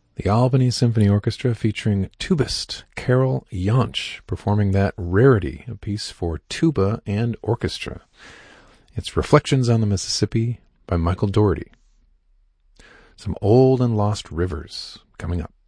The Albany Symphony Orchestra featuring tubist Carol Yonch performing that rarity, a piece for tuba and orchestra. It's Reflections on the Mississippi by Michael Dougherty. Some old and lost rivers coming up.